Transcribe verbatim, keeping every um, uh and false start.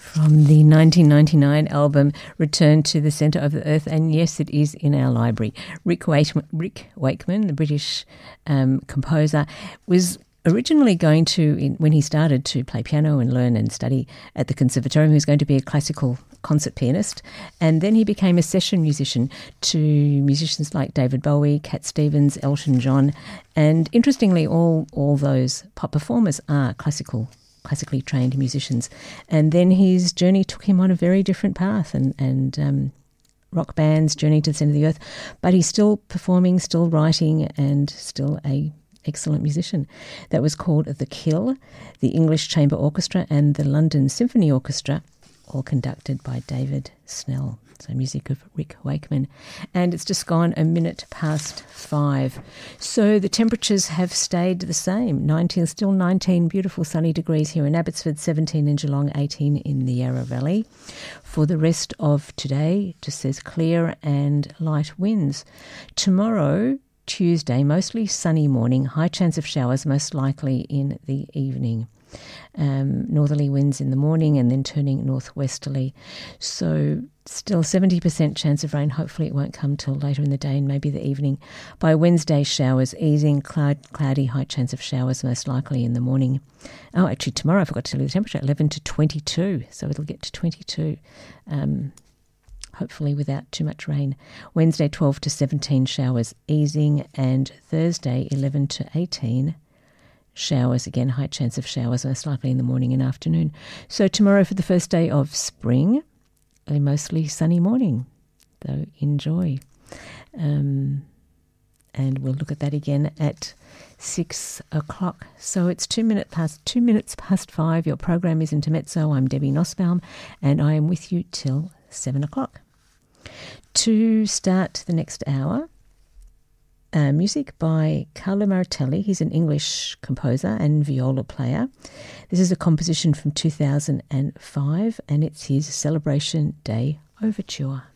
From the nineteen ninety-nine album Return to the Centre of the Earth, and yes, it is in our library. Rick Wakeman, Rick Wakeman the British um, composer, was originally going to, in, when he started to play piano and learn and study at the Conservatorium, he was going to be a classical concert pianist, and then he became a session musician to musicians like David Bowie, Cat Stevens, Elton John, and interestingly, all all those pop performers are classical classically trained musicians. And then his journey took him on a very different path, and, and um, rock bands, Journey to the Centre of the Earth, but he's still performing, still writing, and still a excellent musician. That was called The Kill, the English Chamber Orchestra and the London Symphony Orchestra, all conducted by David Snell. So music of Rick Wakeman. And it's just gone a minute past five. So the temperatures have stayed the same. nineteen, still nineteen beautiful sunny degrees here in Abbotsford, seventeen in Geelong, eighteen in the Yarra Valley. For the rest of today, it just says clear and light winds. Tomorrow, Tuesday, mostly sunny morning, high chance of showers, most likely in the evening. Um, northerly winds in the morning and then turning northwesterly. So still seventy percent chance of rain. Hopefully it won't come till later in the day and maybe the evening. By Wednesday, showers easing, cloud, cloudy, high chance of showers, most likely in the morning. Oh, actually tomorrow I forgot to tell you the temperature, eleven to twenty-two. So it'll get to twenty-two. Um, hopefully without too much rain. Wednesday, twelve to seventeen, showers easing, and Thursday, eleven to eighteen, showers again, high chance of showers, most likely in the morning and afternoon. So tomorrow for the first day of spring, a mostly sunny morning, so enjoy. Um, and we'll look at that again at six o'clock. So it's two minutes past two minutes past five. Your program is Intermezzo. I'm Debbie Nussbaum, and I am with you till seven o'clock. To start the next hour, Uh, music by Carlo Maritelli. He's an English composer and viola player. This is a composition from two thousand five, and it's his Celebration Day Overture.